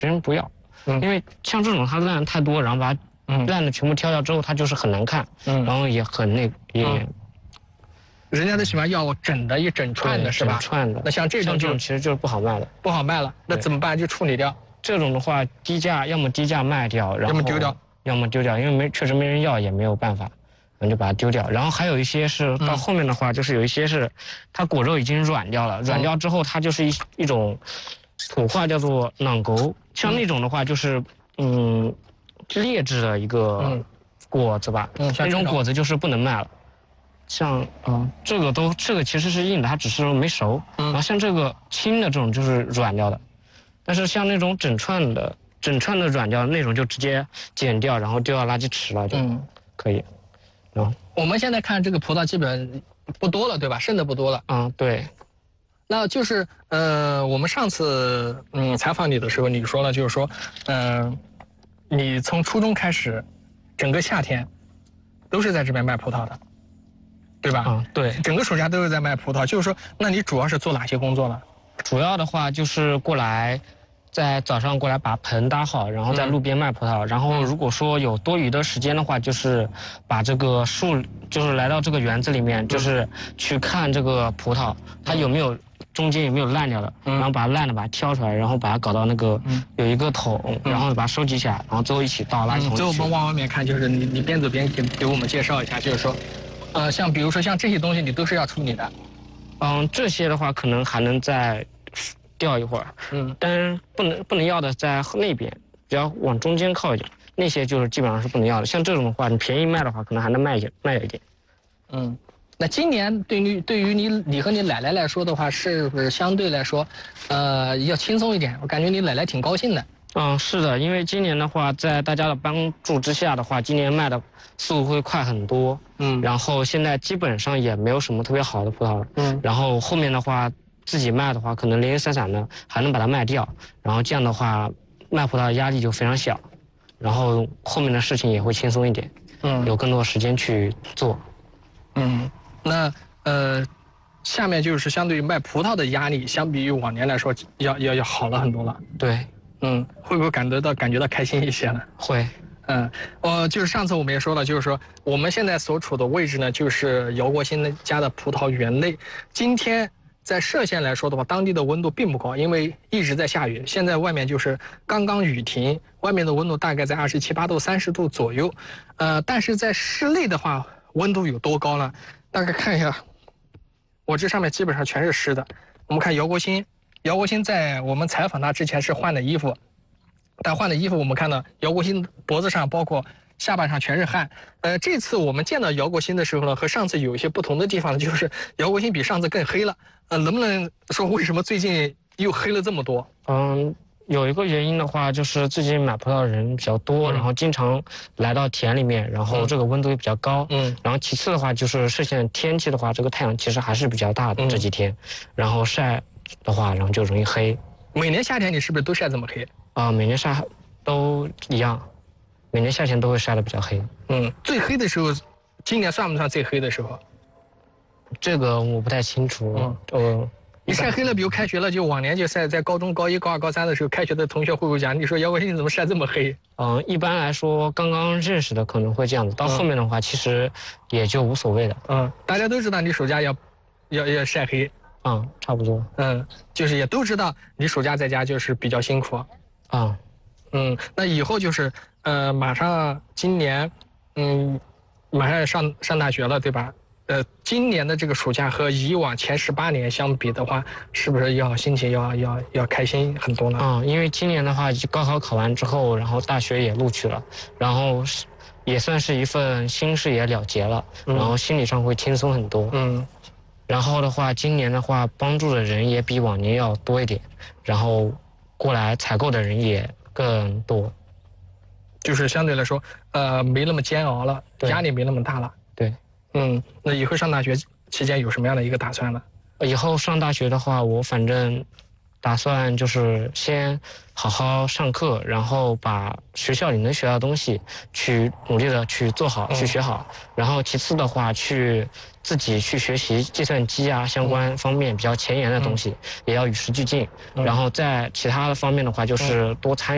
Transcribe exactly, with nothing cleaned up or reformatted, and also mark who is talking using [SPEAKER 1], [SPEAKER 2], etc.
[SPEAKER 1] 人不要，
[SPEAKER 2] 嗯，
[SPEAKER 1] 因为像这种它烂太多，然后把它烂的全部挑掉之后，它就是很难看，嗯，然后也很那也。嗯
[SPEAKER 2] 人家都喜欢要整的一整串的是吧？
[SPEAKER 1] 整串的。
[SPEAKER 2] 那像这种
[SPEAKER 1] 这种其实就是不好卖的，
[SPEAKER 2] 不好卖了。那怎么办？就处理掉。
[SPEAKER 1] 这种的话，低价要么低价卖掉，然后
[SPEAKER 2] 要么丢掉，
[SPEAKER 1] 要么丢掉，因为没确实没人要，也没有办法，我们就把它丢掉。然后还有一些是到后面的话，就是有一些是它果肉已经软掉了，软掉之后它就是一一种土话叫做囊沟，像那种的话就是嗯劣质的一个果子吧，
[SPEAKER 2] 嗯，
[SPEAKER 1] 那种果子就是不能卖了。像嗯，这个都这个其实是硬的，它只是没熟。嗯，然后像这个轻的这种就是软掉的，但是像那种整串的整串的软掉的那种就直接剪掉，然后丢到垃圾池了就可以。然后
[SPEAKER 2] 我们现在看这个葡萄基本不多了，对吧？剩的不多了。
[SPEAKER 1] 嗯，对。
[SPEAKER 2] 那就是呃，我们上次嗯采访你的时候，你说了就是说，嗯、呃，你从初中开始，整个夏天都是在这边卖葡萄的。对吧？
[SPEAKER 1] 嗯，对，
[SPEAKER 2] 整个暑假都是在卖葡萄。就是说，那你主要是做哪些工作呢？
[SPEAKER 1] 主要的话就是过来，在早上过来把棚搭好，然后在路边卖葡萄。嗯、然后如果说有多余的时间的话，就是把这个树，就是来到这个园子里面，就是去看这个葡萄，它有没有中间有没有烂掉的，嗯、然后把烂的把它挑出来，然后把它搞到那个、嗯、有一个桶，然后把它收集起来，然后最后一起倒垃圾桶里去。
[SPEAKER 2] 最后我们往外面看，就是你你边走边给给我们介绍一下，就是说。呃，像比如说像这些东西，你都是要处理的。
[SPEAKER 1] 嗯，这些的话可能还能再吊一会儿。嗯，但是不能不能要的在那边，只要往中间靠一点，那些就是基本上是不能要的。像这种的话，你便宜卖的话，可能还能卖一点，卖一点。
[SPEAKER 2] 嗯，那今年对于对于你你和你奶奶来说的话，是不是相对来说，呃，要轻松一点？我感觉你奶奶挺高兴的。
[SPEAKER 1] 嗯，是的，因为今年的话，在大家的帮助之下的话，今年卖的速度会快很多。嗯，然后现在基本上也没有什么特别好的葡萄了。嗯，然后后面的话，自己卖的话，可能零零散散的还能把它卖掉，然后这样的话，卖葡萄的压力就非常小，然后后面的事情也会轻松一点。嗯，有更多时间去做。
[SPEAKER 2] 嗯，那呃，下面就是相对于卖葡萄的压力，相比于往年来说，要要要好了很多了。
[SPEAKER 1] 对。
[SPEAKER 2] 嗯，会不会感觉到感觉到开心一些呢？
[SPEAKER 1] 会，
[SPEAKER 2] 嗯，呃，就是上次我们也说了，就是说我们现在所处的位置呢，就是姚国兴家的葡萄园内。今天在歙县来说的话，当地的温度并不高，因为一直在下雨。现在外面就是刚刚雨停，外面的温度大概在二十七八度、三十度左右。呃，但是在室内的话，温度有多高呢？大概看一下，我这上面基本上全是湿的。我们看姚国兴。姚国兴在我们采访他之前是换的衣服，但换的衣服我们看到姚国兴脖子上包括下半上全是汗。呃，这次我们见到姚国兴的时候呢，和上次有一些不同的地方，就是姚国兴比上次更黑了。呃，能不能说为什么最近又黑了这么多？
[SPEAKER 1] 嗯，有一个原因的话，就是最近买葡萄的人比较多，嗯、然后经常来到田里面，然后这个温度也比较高。嗯，然后其次的话就是歙县天气的话，这个太阳其实还是比较大的、嗯、这几天，然后晒的话，然后就容易黑。
[SPEAKER 2] 每年夏天你是不是都晒这么黑？
[SPEAKER 1] 啊、呃，每年晒都一样，每年夏天都会晒得比较黑。
[SPEAKER 2] 嗯，最黑的时候，今年算不算最黑的时候？
[SPEAKER 1] 这个我不太清楚。嗯，呃，
[SPEAKER 2] 你晒黑了，比如开学了，就往年就晒在高中高一、高二、高三的时候，开学的同学会不会讲，你说姚国兴怎么晒这么黑？
[SPEAKER 1] 嗯，一般来说，刚刚认识的可能会这样子，到后面的话，嗯、其实也就无所谓了。
[SPEAKER 2] 嗯，大家都知道你暑假要要要晒黑。
[SPEAKER 1] 嗯，差不多。
[SPEAKER 2] 嗯，就是也都知道你暑假在家就是比较辛苦。
[SPEAKER 1] 啊，
[SPEAKER 2] 嗯，那以后就是呃，马上今年，嗯，马上上上大学了，对吧？呃，今年的这个暑假和以往前十八年相比的话，是不是要心情要要要开心很多呢？
[SPEAKER 1] 嗯，因为今年的话，高考考完之后，然后大学也录取了，然后也算是一份心事也了结了，嗯、然后心理上会轻松很多。嗯。然后的话，今年的话，帮助的人也比往年要多一点，然后过来采购的人也更多，
[SPEAKER 2] 就是相对来说，呃，没那么煎熬了，压力没那么大了。
[SPEAKER 1] 对，
[SPEAKER 2] 嗯，那以后上大学期间有什么样的一个打算呢？
[SPEAKER 1] 以后上大学的话，我反正打算就是先好好上课，然后把学校里能学到的东西去努力的去做好，去学好。然后其次的话，去自己去学习计算机啊相关方面比较前沿的东西，也要与时俱进。然后在其他的方面的话，就是多参与。